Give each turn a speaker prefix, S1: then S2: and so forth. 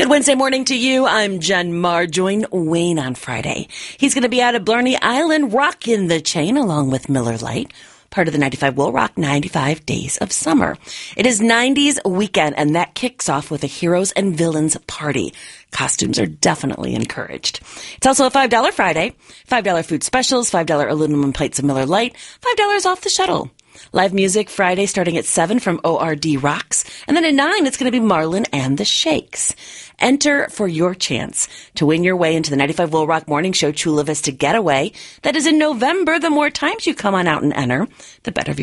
S1: Good Wednesday morning to you. I'm Jen Marr. Join Wayne on Friday. He's going to be out at Blarney Island rocking the chain along with Miller Lite, part of the 95 Will Rock 95 Days of Summer. It is 90s weekend, and that kicks off with a Heroes and Villains party. Costumes are definitely encouraged. It's also a $5 Friday, $5 food specials, $5 aluminum plates of Miller Lite, $5 off the shuttle. Live music Friday starting at 7 from ORD Rocks. And then at 9, it's going to be Marlon and the Shakes. Enter for your chance to win your way into the 95 Will Rock Morning Show Chula Vista Getaway. That is in November. The more times you come on out and enter, the better